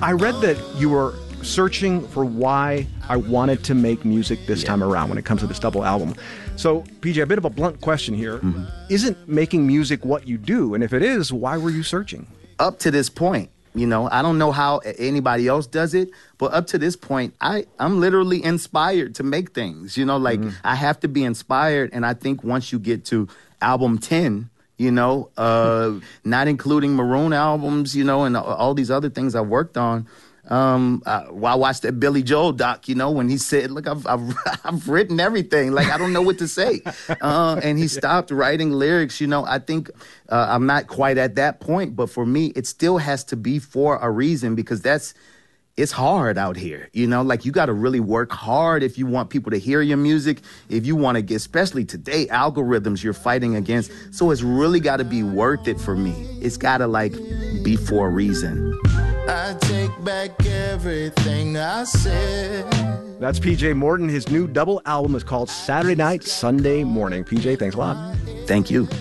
I read that you were searching for why I wanted to make music this time around when it comes to this double album. So, PJ, a bit of a blunt question here. Isn't making music what you do? And if it is, why were you searching? Up to this point, I don't know how anybody else does it, but up to this point, I'm literally inspired to make things. I have to be inspired. And I think once you get to album 10, not including Maroon albums, and all these other things I've worked on. I watched that Billy Joel doc, when he said, look, I've written everything. Like, I don't know what to say. And he stopped writing lyrics. I think I'm not quite at that point. But for me, it still has to be for a reason, because it's hard out here. You got to really work hard if you want people to hear your music, if you want to get, especially today, algorithms you're fighting against. So it's really got to be worth it for me. It's got to be for a reason. I take back everything I said. That's PJ Morton. His new double album is called Saturday Night, Sunday Morning. PJ, thanks a lot. Thank you.